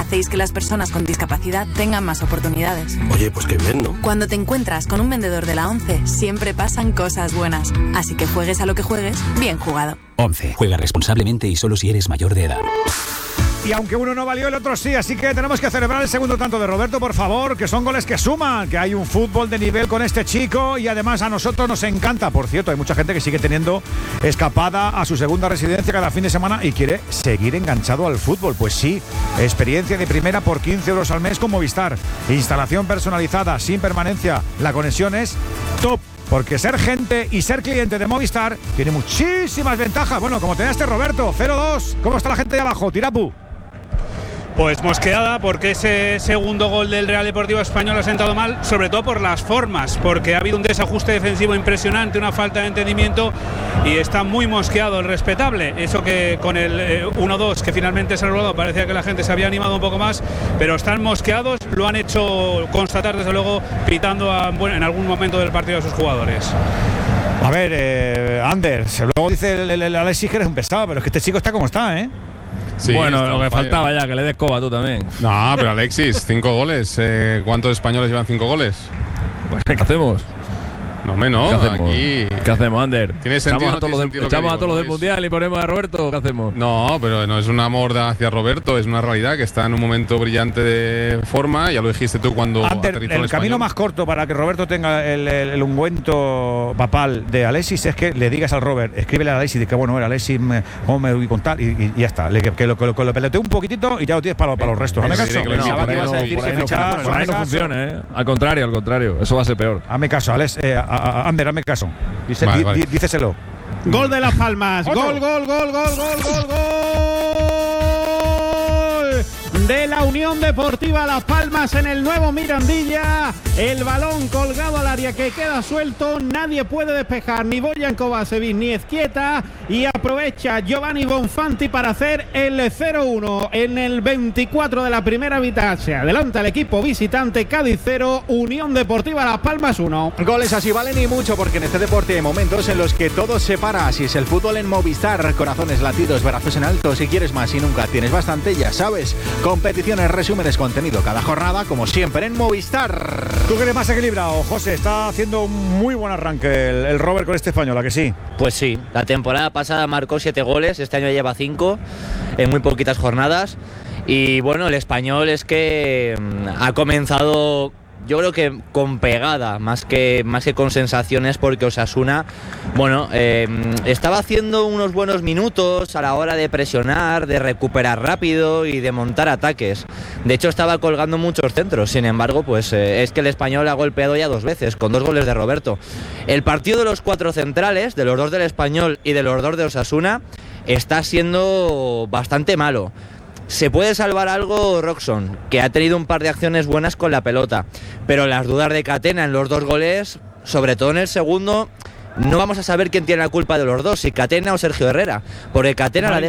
hacéis que las personas con discapacidad tengan más oportunidades. Oye, pues qué bien, ¿no? Cuando te encuentras con un vendedor de la ONCE, siempre pasan cosas buenas. Así que juegues a lo que juegues, bien jugado. ONCE. Juega responsablemente y solo si eres mayor de edad. Y aunque uno no valió, el otro sí, así que tenemos que celebrar el segundo tanto de Roberto, por favor, que son goles que suman, que hay un fútbol de nivel con este chico y además a nosotros nos encanta. Por cierto, hay mucha gente que sigue teniendo escapada a su segunda residencia cada fin de semana y quiere seguir enganchado al fútbol. Pues sí, experiencia de primera por 15 euros al mes con Movistar. Instalación personalizada, sin permanencia. La conexión es top. Porque ser gente y ser cliente de Movistar tiene muchísimas ventajas. Bueno, como tenía Roberto, 0-2. ¿Cómo está la gente de abajo, Tirapu? Pues mosqueada, porque ese segundo gol del Real Deportivo Español ha sentado mal, sobre todo por las formas, porque ha habido un desajuste defensivo impresionante, una falta de entendimiento y está muy mosqueado el respetable. Eso que con el 1-2 que finalmente se ha rodado parecía que la gente se había animado un poco más, pero están mosqueados, lo han hecho constatar desde luego pitando en algún momento del partido a sus jugadores. A ver, Anders, luego dice el Alexis que eres un pesado, pero es que este chico está como está, ¿eh? Sí, bueno, lo que faltaba ya, que le des coba tú también. No, pero Alexis, 5 goles. ¿Cuántos españoles llevan 5 goles? Pues, ¿qué hacemos? No, menos. ¿Qué hacemos? Aquí. ¿Qué hacemos, Ander? ¿Tiene sentido? Echamos a todos los del Mundial y ponemos a Roberto. ¿Qué hacemos? No, pero no es un amor hacia Roberto, es una realidad que está en un momento brillante de forma. Ya lo dijiste tú cuando Ander, el camino más corto para que Roberto tenga el ungüento papal de Alexis es que le digas al Robert, escríbele a Alexis de que bueno era Alexis, cómo me voy a contar y ya está. Que lo peletee un poquitito y ya lo tienes para los restos. Hazme caso. Por ahí no funciona, ¿eh? Al contrario. Eso va a ser peor. Hazme caso, Alex. Ander, hazme caso. Díceselo. Gol de Las Palmas. Gol de la Unión Deportiva Las Palmas en el nuevo Mirandilla. El balón colgado al área que queda suelto. Nadie puede despejar, ni Boyan Kovacevic ni Ezquieta. Y aprovecha Giovanni Bonfanti para hacer el 0-1 en el 24 de la primera mitad. Se adelanta el equipo visitante. Cádiz 0, Unión Deportiva Las Palmas 1. Goles así valen y mucho, porque en este deporte hay momentos en los que todo se para. Así es el fútbol en Movistar. Corazones latidos, brazos en alto. Si quieres más y nunca tienes bastante, ya sabes. Competiciones, resúmenes, contenido cada jornada, como siempre en Movistar. ¿Tú que eres más equilibrado, José? Está haciendo un muy buen arranque el Robert con este español, ¿a que sí? Pues sí, la temporada pasada marcó 7 goles, este año lleva 5 en muy poquitas jornadas. Y bueno, el español es que ha comenzado, yo creo que con pegada, más que con sensaciones, porque Osasuna, bueno, estaba haciendo unos buenos minutos a la hora de presionar, de recuperar rápido y de montar ataques. De hecho, estaba colgando muchos centros. Sin embargo, pues es que el español ha golpeado ya 2 veces, con 2 goles de Roberto. El partido de los 4 centrales, de los 2 del español y de los 2 de Osasuna, está siendo bastante malo. Se puede salvar algo Roxon, que ha tenido un par de acciones buenas con la pelota, pero las dudas de Catena en los 2 goles, sobre todo en el segundo, no vamos a saber quién tiene la culpa de los 2, si Catena o Sergio Herrera, porque Catena la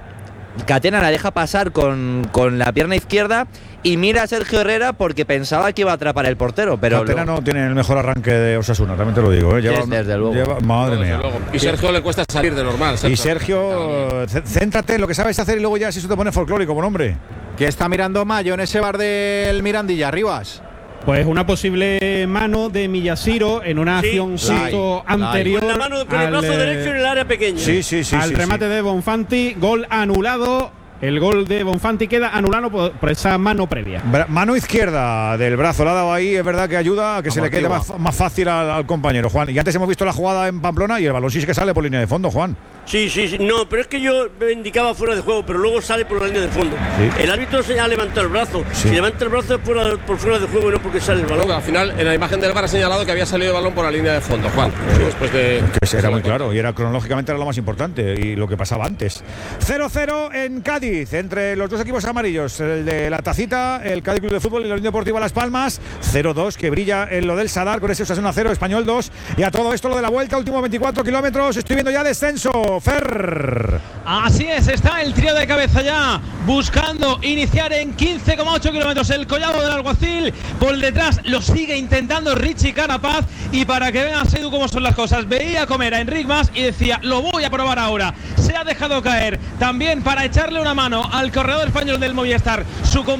deja pasar con la pierna izquierda y mira a Sergio Herrera porque pensaba que iba a atrapar el portero, pero Catena no tiene el mejor arranque de Osasuna, también te lo digo, ¿eh? Desde luego. Madre mía. Y Sergio le cuesta salir de normal. Y Sergio, céntrate en lo que sabes hacer y luego ya si eso te pone folclórico, buen hombre. ¿Qué está mirando Mayo en ese bar del Mirandilla, Rivas? Pues una posible mano de Millásiro en una acción anterior. Con la mano con el brazo derecho en el área pequeña. Al remate de Bonfanti, gol anulado. El gol de Bonfanti queda anulado por esa mano previa. Mano izquierda del brazo, la ha dado ahí, es verdad que ayuda a que se le quede más fácil al compañero, Juan. Y antes hemos visto la jugada en Pamplona y el balón sí que sale por línea de fondo, Juan. Sí. No, pero es que yo me indicaba fuera de juego, pero luego sale por la línea de fondo. Sí. El árbitro se ha levantado el brazo. Sí. Si levanta el brazo es por fuera de juego y no porque sale el balón. Al final, en la imagen del VAR ha señalado que había salido el balón por la línea de fondo, Juan. Después de. Que era muy claro y era cronológicamente era lo más importante y lo que pasaba antes. 0-0 en Cádiz, entre los 2 equipos amarillos, el de la Tacita, el Cádiz Club de Fútbol y la Unión Deportiva Las Palmas. 0-2 que brilla en lo del Sadar con ese Osasuna 0, Español 2. Y a todo esto lo de la vuelta, últimos 24 kilómetros, estoy viendo ya descenso. Fer. Así es, está el trío de cabeza ya buscando iniciar en 15,8 kilómetros el Collado del Alguacil. Por detrás lo sigue intentando Richie Carapaz. Y para que veas, Edu, cómo son las cosas, veía comer a Enric Mas y decía, lo voy a probar ahora. Se ha dejado caer también para echarle una mano al corredor español del Movistar, su